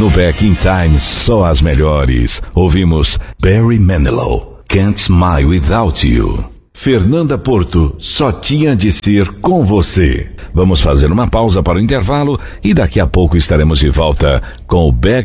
No Back in Time, só as melhores. Ouvimos Barry Manilow, Can't Smile Without You. Fernanda Porto, Só Tinha de Ser Com Você. Vamos fazer uma pausa para o intervalo e daqui a pouco estaremos de volta com o Back